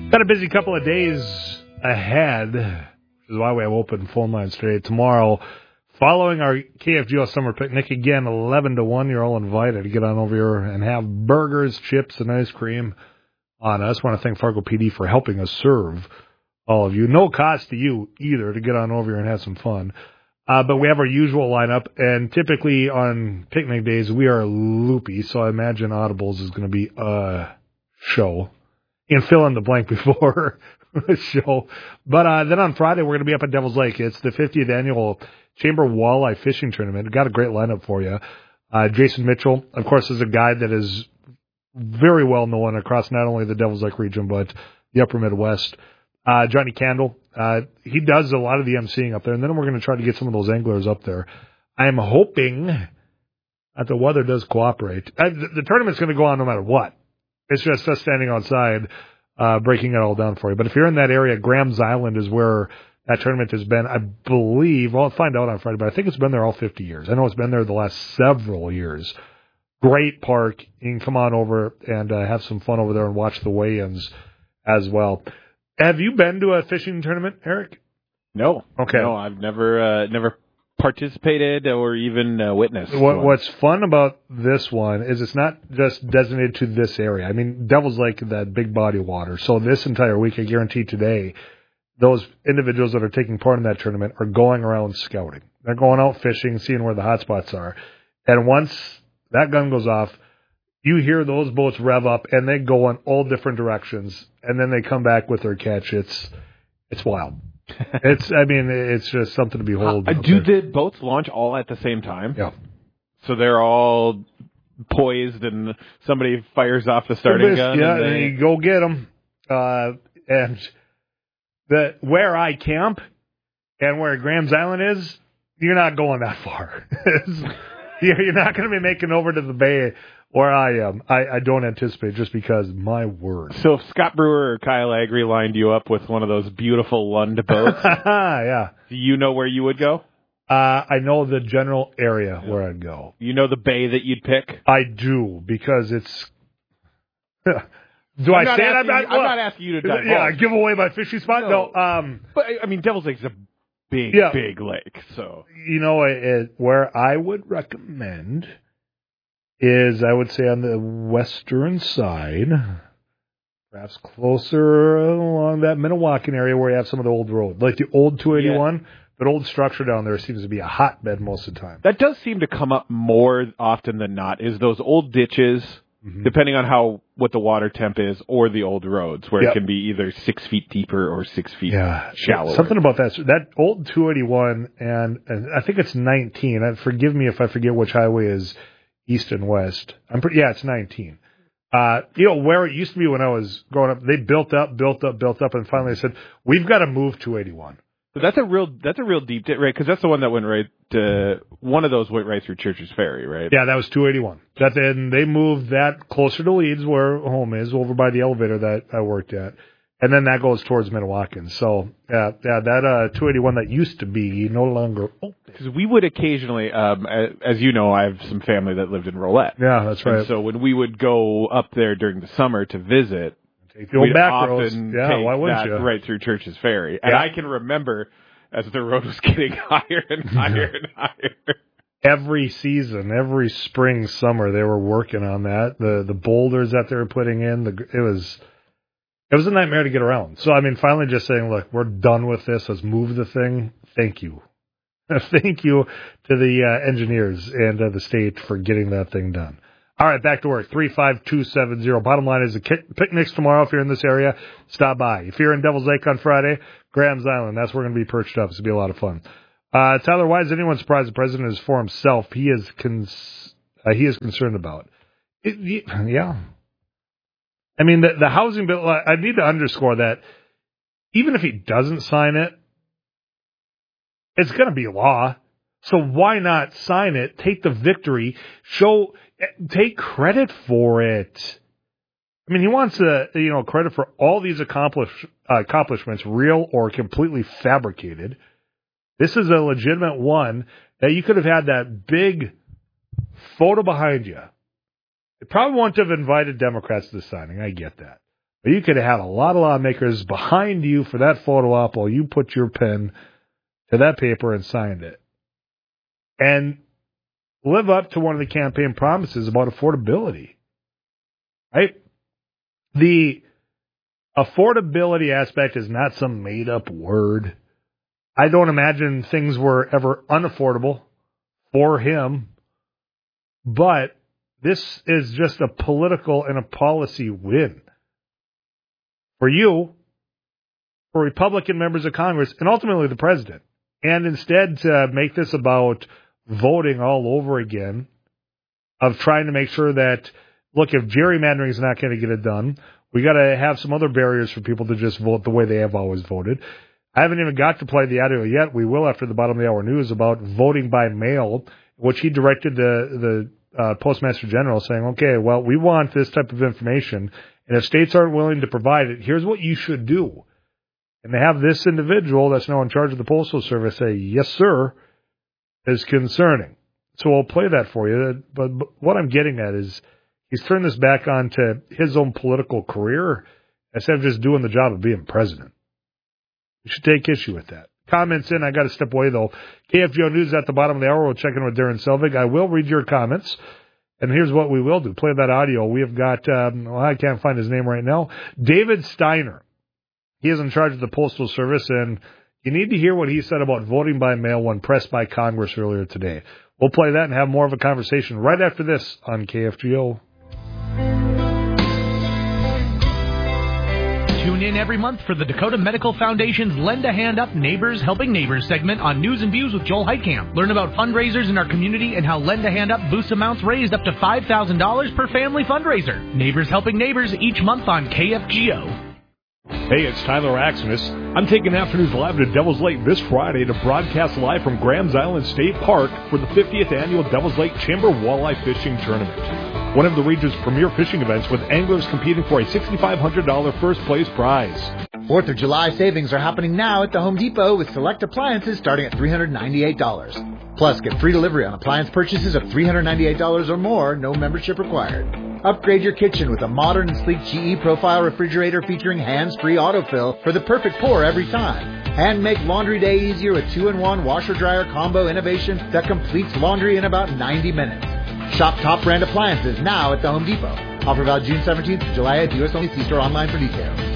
Got a busy couple of days ahead, which is why we have open phone lines today. Tomorrow, following our KFGO summer picnic, again, 11 to 1, you're all invited to get on over here and have burgers, chips, and ice cream on us. I want to thank Fargo PD for helping us serve all of you. No cost to you either to get on over here and have some fun. But we have our usual lineup, and typically on picnic days, we are loopy, so I imagine Audibles is going to be a show. You can fill in the blank before the show. But then on Friday, we're going to be up at Devil's Lake. It's the 50th annual Chamber Walleye Fishing Tournament. We've got a great lineup for you. Jason Mitchell, of course, is a guy that is very well known across not only the Devil's Lake region, but the upper Midwest. Johnny Candle, he does a lot of the emceeing up there, and then we're going to try to get some of those anglers up there. I am hoping that the weather does cooperate. The tournament's going to go on no matter what. It's just us standing outside, breaking it all down for you. But if you're in that area, Graham's Island is where that tournament has been, I believe. Well, I'll find out on Friday, but I think it's been there all 50 years. I know it's been there the last several years. Great park. You can come on over and have some fun over there and watch the weigh-ins as well. Have you been to a fishing tournament, Eric? No. Okay. No, I've never participated or even witnessed. What's fun about this one is it's not just designated to this area. I mean, Devil's Lake, that big body of water. So this entire week, I guarantee today, those individuals that are taking part in that tournament are going around scouting. They're going out fishing, seeing where the hot spots are. And once that gun goes off, you hear those boats rev up, and they go in all different directions, and then they come back with their catch. It's wild. It's just something to behold. Do the boats launch all at the same time? Yeah. So they're all poised, and somebody fires off the starting gun. Yeah, and you go get them. And where I camp and where Graham's Island is, you're not going that far. You're not going to be making over to the bay where I am. I don't anticipate, just because, my word. So if Scott Brewer or Kyle Agri lined you up with one of those beautiful Lund boats, yeah. Do you know where you would go? I know the general area where I'd go. You know the bay that you'd pick? I do, because it's... I'm not asking you to dive Yeah, give away my fishing spot? No. But, I mean, Devil's Lake's a big lake, so... You know, where I would recommend is, I would say, on the western side, perhaps closer along that Minnewacan area where you have some of the old road, like the old 281. Yeah. That old structure down there seems to be a hotbed most of the time. That does seem to come up more often than not, is those old ditches, depending on what the water temp is, or the old roads, where it can be either 6 feet deeper or 6 feet shallower. Something about that old 281, and I think it's 19. Forgive me if I forget which highway is east and west. It's 19. Where it used to be when I was growing up, they built up, and finally they said, we've got to move 281. So that's a real deep dip, right? Because that's the one that went one of those went right through Church's Ferry, right? Yeah, that was 281. Then they moved that closer to Leeds, where home is, over by the elevator that I worked at. And then that goes towards Minnewacan. So, that 281 that used to be no longer open. Because we would occasionally, as you know, I have some family that lived in Rolette. Yeah, that's right. And so when we would go up there during the summer to visit, we'd often roads. take why wouldn't you? Right through Church's Ferry. And I can remember as the road was getting higher and higher and higher. Every season, every spring, summer, they were working on that. The boulders that they were putting in, it was a nightmare to get around. So, I mean, finally just saying, look, we're done with this. Let's move the thing. Thank you. Thank you to the engineers and the state for getting that thing done. All right, back to work. 35270. Bottom line is the picnics tomorrow. If you're in this area, stop by. If you're in Devil's Lake on Friday, Graham's Island. That's where we're going to be perched up. It's going to be a lot of fun. Tyler, why is anyone surprised the president is for himself? He is concerned about it. Yeah. I mean, the housing bill, I need to underscore that even if he doesn't sign it, it's going to be law. So why not sign it, take the victory, take credit for it? I mean, he wants credit for all these accomplishments, real or completely fabricated. This is a legitimate one that you could have had that big photo behind you. It probably wouldn't have invited Democrats to the signing. I get that. But you could have had a lot of lawmakers behind you for that photo op while you put your pen to that paper and signed it. And live up to one of the campaign promises about affordability. Right? The affordability aspect is not some made-up word. I don't imagine things were ever unaffordable for him. But this is just a political and a policy win. For you, for Republican members of Congress, and ultimately the president. And instead to make this about voting all over again, of trying to make sure that, look, if gerrymandering is not going to get it done, we got to have some other barriers for people to just vote the way they have always voted. I haven't even got to play the audio yet. We will after the bottom of the hour news about voting by mail, which he directed the Postmaster General saying, okay, well, we want this type of information, and if states aren't willing to provide it, here's what you should do. And to have this individual that's now in charge of the Postal Service say, yes, sir, is concerning. So I'll play that for you. But what I'm getting at is he's turned this back on to his own political career instead of just doing the job of being president. You should take issue with that. Comments in. I got to step away, though. KFGO News at the bottom of the hour. We'll check in with Darren Selvig. I will read your comments. And here's what we will do. Play that audio. We have got, I can't find his name right now, David Steiner. He is in charge of the Postal Service, and you need to hear what he said about voting by mail when pressed by Congress earlier today. We'll play that and have more of a conversation right after this on KFGO. Tune in every month for the Dakota Medical Foundation's Lend a Hand Up Neighbors Helping Neighbors segment on News and Views with Joel Heitkamp. Learn about fundraisers in our community and how Lend a Hand Up boosts amounts raised up to $5,000 per family fundraiser. Neighbors Helping Neighbors each month on KFGO. Hey, it's Tyler Axenis. I'm taking Afternoons Live to Devil's Lake this Friday to broadcast live from Grahams Island State Park for the 50th Annual Devil's Lake Chamber Walleye Fishing Tournament. One of the region's premier fishing events with anglers competing for a $6,500 first place prize. 4th of July savings are happening now at the Home Depot with select appliances starting at $398. Plus, get free delivery on appliance purchases of $398 or more, no membership required. Upgrade your kitchen with a modern and sleek GE Profile refrigerator featuring hands-free autofill for the perfect pour every time. And make laundry day easier with 2-in-1 washer-dryer combo innovation that completes laundry in about 90 minutes. Shop top brand appliances now at the Home Depot. Offer valid June 17th to July at US only. See store online for details.